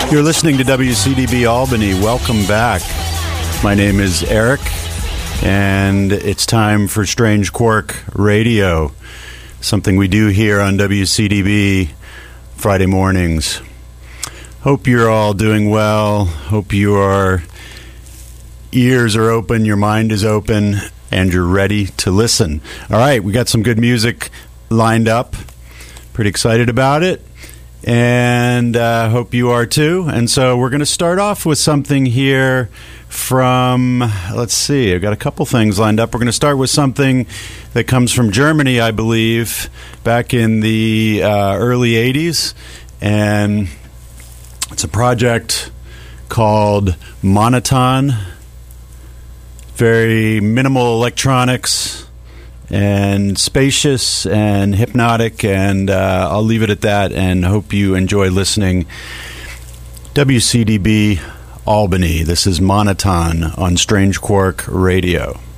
You're listening to WCDB Albany. Welcome back. My name is Eric, and it's time for Strange Quark Radio, something we do here on WCDB Friday mornings. Hope you're all doing well. Hope your ears are open, your mind is open, and you're ready to listen. All right, we got some good music lined up. Pretty excited about it. And hope you are too. And so we're going to start off with something here from, let's see, I've got a couple things lined up. We're going to start with something that comes from Germany, I believe, back in the early 80s. And it's a project called Monoton. Very minimal electronics and spacious and hypnotic, and I'll leave it at that and hope you enjoy listening. WCDB Albany, this is Monoton on Strange Quark Radio.